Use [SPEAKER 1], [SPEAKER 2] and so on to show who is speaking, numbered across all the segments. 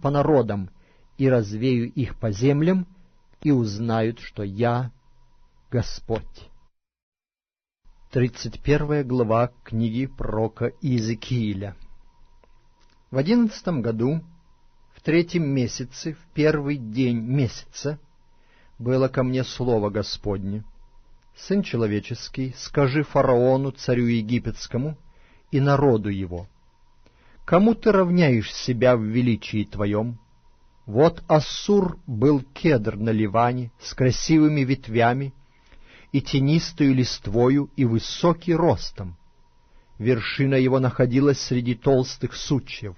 [SPEAKER 1] по народам, и развею их по землям, и узнают, что я Господь». 31 глава книги пророка Иезекииля. В 11 году, в 3 месяце, в 1 день месяца, было ко мне слово Господне: «Сын человеческий, скажи фараону, царю египетскому, и народу его: кому ты равняешь себя в величии твоем? Вот Ассур был кедр на Ливане с красивыми ветвями и тенистою листвою и высокий ростом. Вершина его находилась среди толстых сучьев.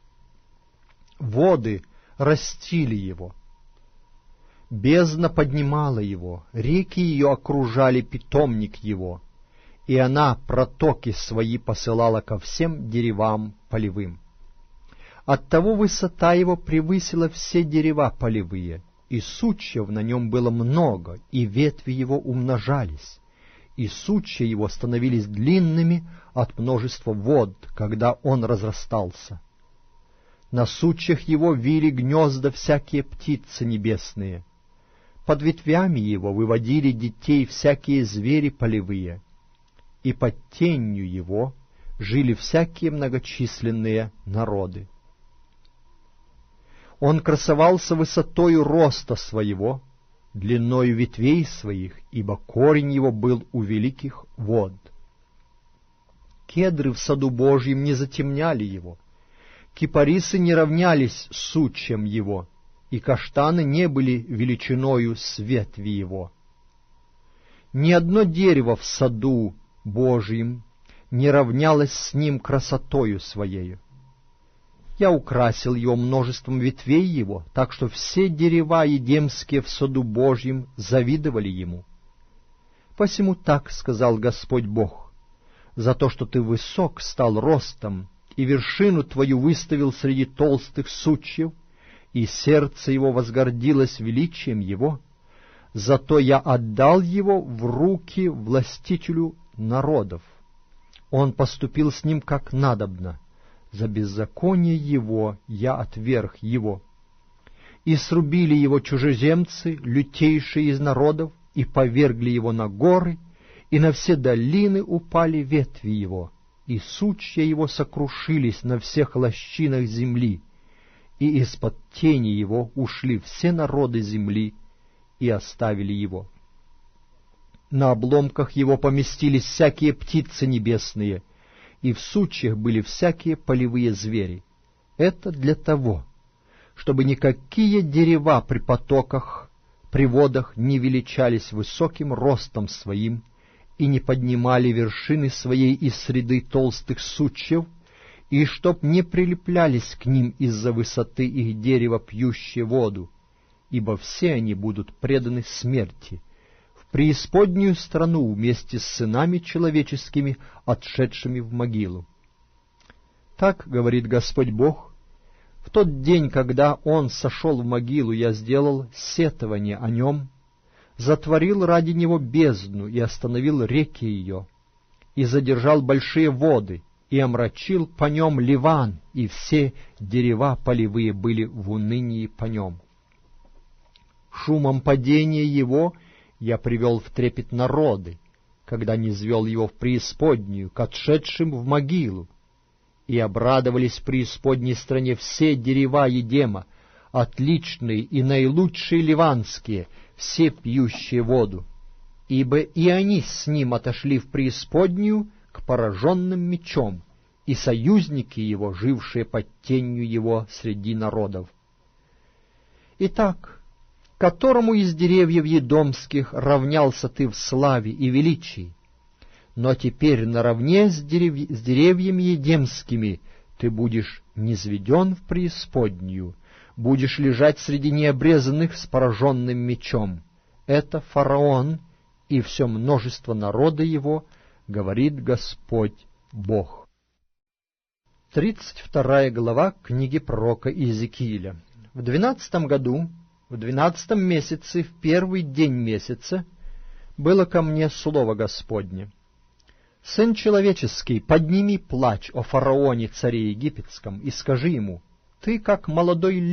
[SPEAKER 1] Воды растили его. Бездна поднимала его, реки ее окружали питомник его, и она протоки свои посылала ко всем деревам полевым. Оттого высота его превысила все дерева полевые, и сучьев на нем было много, и ветви его умножались, и сучья его становились длинными от множества вод, когда он разрастался. На сучьях его вили гнезда всякие птицы небесные. Под ветвями его выводили детей всякие звери полевые, и под тенью его жили всякие многочисленные народы. Он красовался высотою роста своего, длиною ветвей своих, ибо корень его был у великих вод. Кедры в саду Божьем не затемняли его, кипарисы не равнялись сучьям его, и каштаны не были величиною с ветви его. Ни одно дерево в саду Божьем не равнялось с ним красотою своею. Я украсил его множеством ветвей его, так что все дерева едемские в саду Божьем завидовали ему. Посему так сказал Господь Бог: за то, что ты высок стал ростом, и вершину твою выставил среди толстых сучьев, и сердце его возгордилось величием его, зато я отдал его в руки властителю народов. Он поступил с ним как надобно. За беззаконие его я отверг его. И срубили его чужеземцы, лютейшие из народов, и повергли его на горы, и на все долины упали ветви его, и сучья его сокрушились на всех лощинах земли, и из-под тени его ушли все народы земли и оставили его. На обломках его поместились всякие птицы небесные, и в сучьях были всякие полевые звери. Это для того, чтобы никакие дерева при потоках, при водах не величались высоким ростом своим и не поднимали вершины своей из среды толстых сучьев, и чтоб не прилеплялись к ним из-за высоты их дерева пьющие воду, ибо все они будут преданы смерти, преисподнюю страну вместе с сынами человеческими, отшедшими в могилу. Так говорит Господь Бог: в тот день, когда он сошел в могилу, я сделал сетование о нем, затворил ради него бездну и остановил реки ее, и задержал большие воды, и омрачил по нем Ливан, и все дерева полевые были в унынии по нем. Шумом падения его я привел в трепет народы, когда низвел его в преисподнюю, к отшедшим в могилу. И обрадовались в преисподней стране все дерева Едема, отличные и наилучшие ливанские, все пьющие воду, ибо и они с ним отошли в преисподнюю к пораженным мечом, и союзники его, жившие под тенью его среди народов. Итак, которому из деревьев едомских равнялся ты в славе и величии? Но теперь наравне с деревьями едемскими ты будешь низведен в преисподнюю, будешь лежать среди необрезанных с пораженным мечом. Это фараон и все множество народа его, говорит Господь Бог. 32 глава книги пророка Иезекииля. В 12 году, в 12 месяце, в 1 день месяца, было ко мне слово Господне: «Сын человеческий, подними плач о фараоне, царе египетском, и скажи ему: ты, как молодой